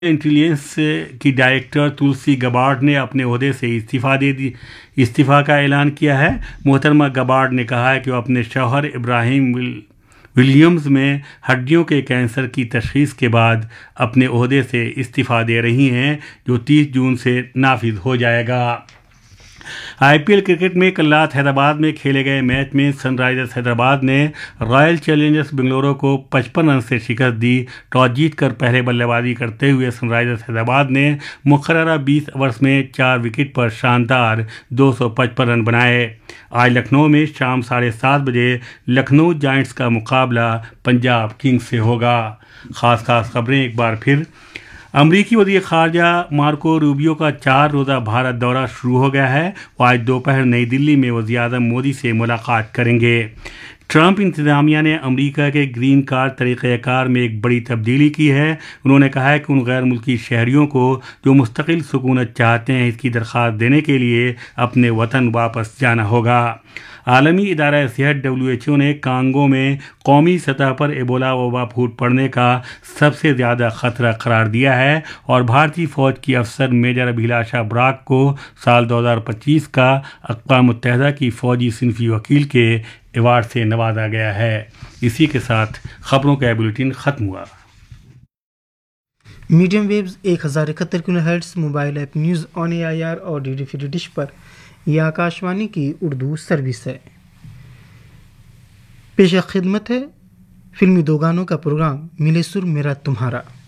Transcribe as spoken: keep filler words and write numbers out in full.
Intelligence की director तुलसी Gabbard ने अपने ओहदे से इस्तीफ़ा दे दी इस्तीफ़ा का ऐलान किया है। मोहतरमा गबार्ड ने कहा है कि वो अपने शौहर इब्राहिम विल, विलियम्स में हड्डियों के कैंसर की तशख़ीस के बाद अपने ओहदे से इस्तीफ़ा दे रही हैं, जो तीस जून से नाफिज हो जाएगा। आईपीएल क्रिकेट में कल रात हैदराबाद में खेले गए मैच में सनराइजर्स हैदराबाद ने रॉयल चैलेंजर्स बेंगलुरु को पचपन रन से शिकस्त दी। टॉस जीतकर पहले बल्लेबाजी करते हुए सनराइजर्स हैदराबाद ने मुकर्ररा बीस ओवर्स में चार विकेट पर शानदार दो सौ पचपन रन बनाए। आज लखनऊ में शाम साढ़े सात बजे लखनऊ जायंट्स का मुकाबला पंजाब किंग्स से होगा। ख़ास खास खबरें एक बार फिर। अमरीकी वज़ीर ख़ारजा मार्को रूबियो का चार रोज़ा भारत दौरा शुरू हो गया है। वो आज दोपहर नई दिल्ली में वज़ीर आज़म मोदी से मुलाकात करेंगे। ट्रंप इंतज़ामिया ने अमेरिका के ग्रीन कार्ड तरीक़ेकार में एक बड़ी तब्दीली की है। उन्होंने कहा है कि उन गैर मुल्की शहरियों को जो मुस्तकिल सुकूनत चाहते हैं, इसकी दरख्वास्त देने के लिए अपने वतन वापस जाना होगा। आलमी इदारा सेहत डब्ल्यू एच ओ ने कांगो में कौमी सतह पर एबोला वबा फूट पड़ने का सबसे ज़्यादा ख़तरा करार दिया है और भारतीय फ़ौज की अफसर मेजर अभिलाषा ब्राक को साल दो हज़ार पच्चीस का अक़वाम मुत्तहिदा की फ़ौजी सिनफ़ी वकील के अवार्ड से नवाजा गया है। इसी के साथ खबरों का बुलेटिन ख़त्म हुआ। मीडियम वेव्स एक हज़ार इकहत्तर kilohertz mobile app news on A I R और डी डी फ्री डिश पर यह आकाशवाणी की उर्दू सर्विस है। पेश खिदमत है फिल्मी दो गानों का प्रोग्राम मिले सुर मेरा तुम्हारा।